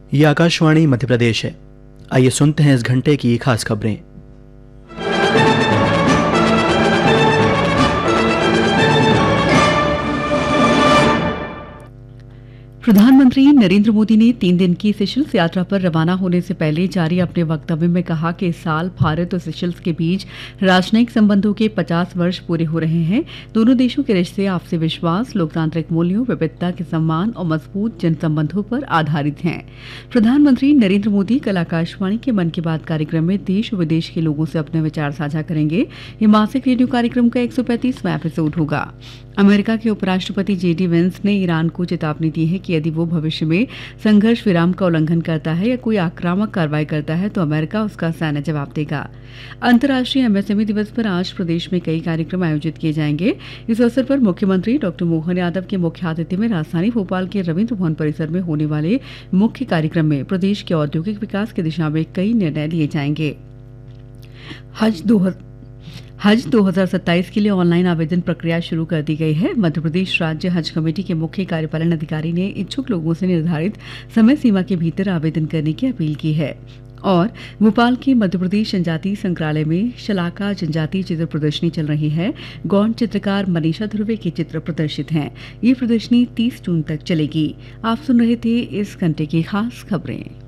ये आकाशवाणी मध्य प्रदेश है। आइए सुनते हैं इस घंटे की खास खबरें। प्रधानमंत्री नरेंद्र मोदी ने 3 दिन की सेशल्स यात्रा पर रवाना होने से पहले जारी अपने वक्तव्य में कहा कि इस साल भारत और सेशल्स के बीच राजनयिक संबंधों के 50 वर्ष पूरे हो रहे हैं। दोनों देशों के रिश्ते आपसी विश्वास, लोकतांत्रिक मूल्यों, विविधता के सम्मान और मजबूत जन संबंधों पर आधारित हैं। प्रधानमंत्री नरेंद्र मोदी कल आकाशवाणी के मन की बात कार्यक्रम में देश और विदेश के लोगों से अपने विचार साझा करेंगे। ये मासिक रेडियो कार्यक्रम का 135वां एपिसोड होगा। अमेरिका के उपराष्ट्रपति जेडी वेंस ने ईरान को चेतावनी दी है कि यदि वो भविष्य में संघर्ष विराम का उल्लंघन करता है या कोई आक्रामक कार्रवाई करता है तो अमेरिका उसका सैन्य जवाब देगा। अंतर्राष्ट्रीय एमएसएमई दिवस पर आज प्रदेश में कई कार्यक्रम आयोजित किए जाएंगे। इस अवसर पर मुख्यमंत्री डॉक्टर मोहन यादव के मुख्य आतिथ्य में राजधानी भोपाल के रविन्द्र भवन परिसर में होने वाले मुख्य कार्यक्रम में प्रदेश के औद्योगिक विकास की दिशा में कई निर्णय लिए जाएंगे। हज 2027 के लिए ऑनलाइन आवेदन प्रक्रिया शुरू कर दी गई है। मध्य प्रदेश राज्य हज कमेटी के मुख्य कार्यपालन अधिकारी ने इच्छुक लोगों से निर्धारित समय सीमा के भीतर आवेदन करने की अपील की है। और भोपाल के मध्य प्रदेश जनजातीय संग्रहालय में शलाका जनजातीय चित्र प्रदर्शनी चल रही है। गौंड चित्रकार मनीषा ध्रुवे के चित्र प्रदर्शित हैं। ये प्रदर्शनी 30 जून तक चलेगी। आप सुन रहे थे इस घंटे की खास खबरें।